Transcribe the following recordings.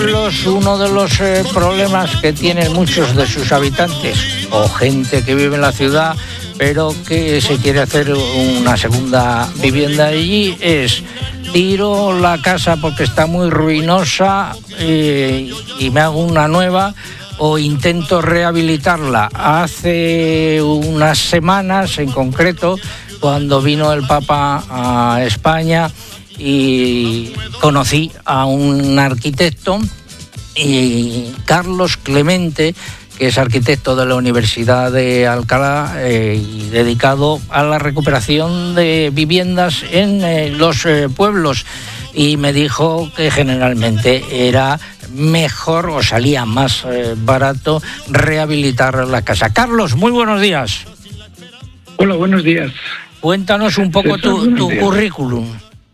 Uno de los problemas que tienen muchos de sus habitantes o gente que vive en la ciudad pero que se quiere hacer una segunda vivienda allí es: tiro la casa porque está muy ruinosa y me hago una nueva, o intento rehabilitarla. Hace unas semanas en concreto, cuando vino el Papa a España, y conocí a un arquitecto, y Carlos Clemente, que es arquitecto de la Universidad de Alcalá y dedicado a la recuperación de viviendas en los pueblos, y me dijo que generalmente era mejor o salía más barato rehabilitar la casa. Carlos, muy buenos días. Hola, buenos días. Cuéntanos un poco tu currículum.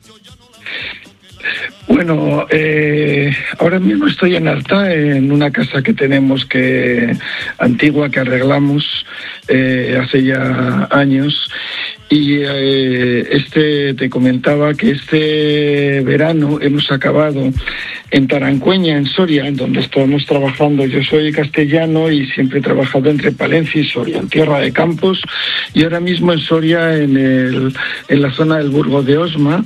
Bueno, ahora mismo estoy en Arta, en una casa que tenemos antigua, que arreglamos hace ya años. Y te comentaba que este verano hemos acabado en Tarancueña, en Soria, en donde estamos trabajando. Yo soy castellano y siempre he trabajado entre Palencia y Soria, en tierra de campos, y ahora mismo en Soria, en la zona del Burgo de Osma,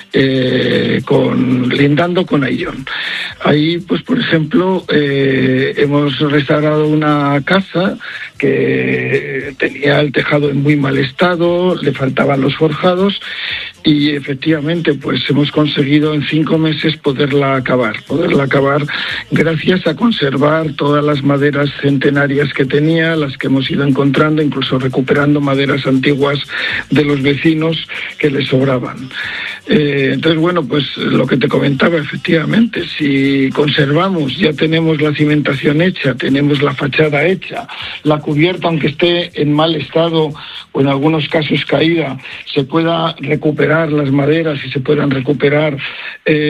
lindando con Ayllón. Ahí, pues por ejemplo, hemos restaurado una casa que tenía el tejado en muy mal estado, le faltaban los forjados, y efectivamente pues hemos conseguido en 5 meses poderla acabar gracias a conservar todas las maderas centenarias que tenía, las que hemos ido encontrando, incluso recuperando maderas antiguas de los vecinos que les sobraban. Entonces, bueno, pues lo que te comentaba, efectivamente, si conservamos, ya tenemos la cimentación hecha, tenemos la fachada hecha, la cubierta, aunque esté en mal estado o en algunos casos caída, se pueda recuperar las maderas y se puedan recuperar